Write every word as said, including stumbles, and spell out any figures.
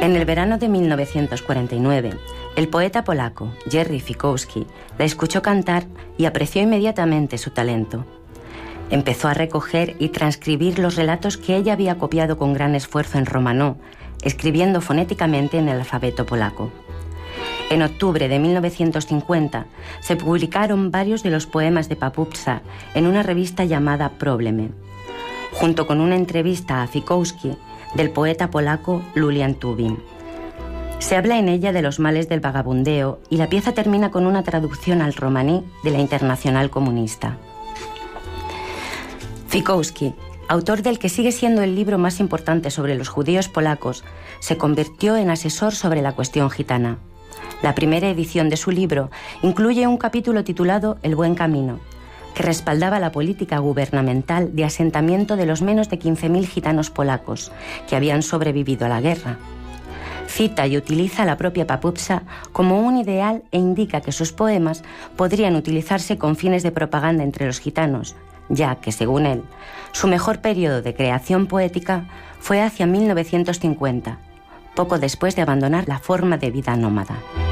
En el verano de mil novecientos cuarenta y nueve, el poeta polaco Jerzy Fikowski la escuchó cantar y apreció inmediatamente su talento. Empezó a recoger y transcribir los relatos que ella había copiado con gran esfuerzo en romanó, escribiendo fonéticamente en el alfabeto polaco. En octubre de mil novecientos cincuenta se publicaron varios de los poemas de Papupsa en una revista llamada Problemy, junto con una entrevista a Fikowski del poeta polaco Lulian Tubin. Se habla en ella de los males del vagabundeo y la pieza termina con una traducción al romaní de la Internacional Comunista. Fikowski, autor del que sigue siendo el libro más importante sobre los judíos polacos, se convirtió en asesor sobre la cuestión gitana. La primera edición de su libro incluye un capítulo titulado El buen camino, que respaldaba la política gubernamental de asentamiento de los menos de quince mil gitanos polacos que habían sobrevivido a la guerra. Cita y utiliza a la propia Papupsa como un ideal e indica que sus poemas podrían utilizarse con fines de propaganda entre los gitanos, ya que, según él, su mejor periodo de creación poética fue hacia mil novecientos cincuenta, poco después de abandonar la forma de vida nómada.